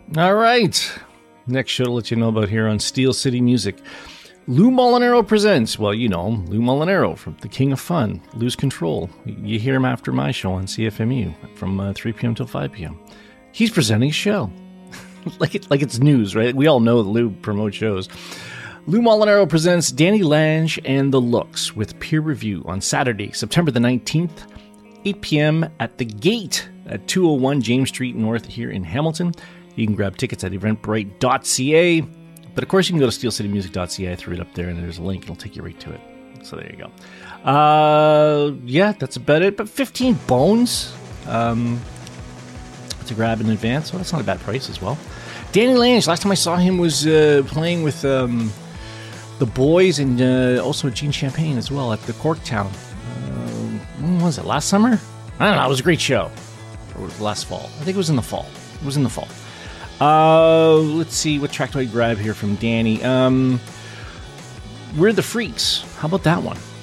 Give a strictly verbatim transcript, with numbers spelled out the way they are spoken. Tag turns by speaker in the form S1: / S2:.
S1: All right. Next show to let you know about here on Steel City Music. Lou Molinaro presents, well, you know him, Lou Molinaro from The King of Fun, Lose Control. You hear him after my show on C F M U from uh, three p.m. till five p.m. He's presenting a show. like, it, like it's news, right? We all know that Lou promotes shows. Lou Molinaro presents Danny Lange and the Looks with Peer Review on Saturday, September the nineteenth, eight p.m. at The Gate at two oh one James Street North here in Hamilton. You can grab tickets at eventbrite dot c a. But of course, you can go to steel city music dot c a. I threw it up there, and there's a link. It'll take you right to it. So there you go. Uh, yeah, that's about it. But fifteen bones um, to grab in advance. Well, that's not a bad price as well. Danny Lange, last time I saw him was uh, playing with um, the boys and uh, also Gene Champagne as well at the Corktown. Uh, when was it? Last summer? I don't know. It was a great show. Or was it last fall? I think it was in the fall. It was in the fall. Uh, let's see, what track do I grab here from Danny? Um, We're the Freaks. How about that one?